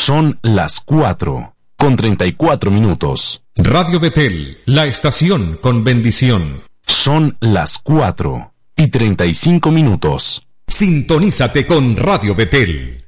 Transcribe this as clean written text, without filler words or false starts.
Son las 4:34. Radio Betel, la estación con bendición. Son las 4:35. Sintonízate con Radio Betel.